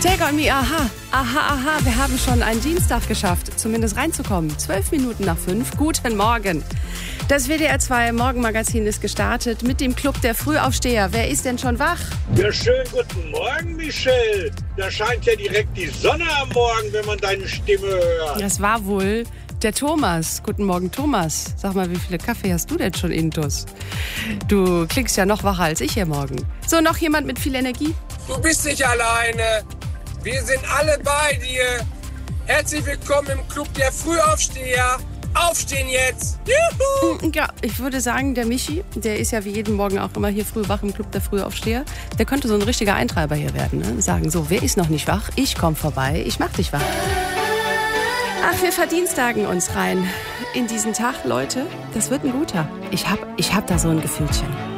Take on me, aha. Wir haben schon einen Dienstag geschafft, zumindest reinzukommen. 12 Minuten nach 5. Guten Morgen. Das WDR 2 Morgenmagazin ist gestartet mit dem Club der Frühaufsteher. Wer ist denn schon wach? Ja, schönen guten Morgen, Michelle. Da scheint ja direkt die Sonne am Morgen, wenn man deine Stimme hört. Das war wohl der Thomas. Guten Morgen, Thomas. Sag mal, wie viele Kaffee hast du denn schon intus? Du klingst ja noch wacher als ich hier morgen. So, noch jemand mit viel Energie? Du bist nicht alleine. Wir sind alle bei dir. Herzlich willkommen im Club der Frühaufsteher. Aufstehen jetzt! Juhu! Ja, ich würde sagen, der Michi, der ist ja wie jeden Morgen auch immer hier früh wach im Club der Frühaufsteher. Der könnte so ein richtiger Eintreiber hier werden. Ne? Sagen so, wer ist noch nicht wach? Ich komm vorbei, ich mach dich wach. Ach, wir verdienstagen uns rein in diesen Tag, Leute. Das wird ein guter. Ich hab da so ein Gefühlchen.